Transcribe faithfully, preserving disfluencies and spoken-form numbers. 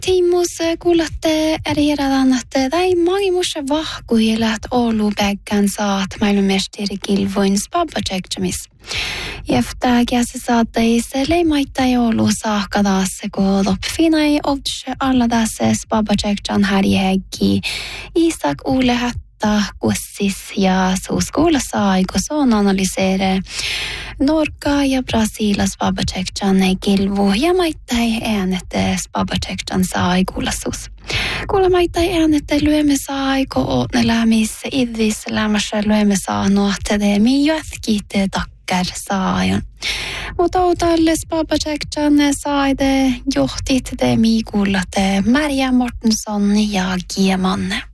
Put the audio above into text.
Tiimus kuulatte eriädään, että tai maailmassa vahkuilat Oulu päkkän saat maailmanmestari Kilvoin Spabacekjamis. Efter käsi saattaisi leimaita Oulu saakka taas, kun loppufinai otse alla tässä Spabacekjan härjäkki Isak Ulle Hätta kussis ja suuskuulassa aikosoon analysere Norka ja Brasilia Spabacekjan Kilvo ja maittai äänet Spabacekjan saikuulassus. Kuulla maittai äänet lyömme saiko ootne lämissä idvis lämässä lyömme saanut te mi jätkite takkar saajan. Mutta outalle Spabacekjan saide johtit te mi kuullatte Maria Mortensson ja Giemanne.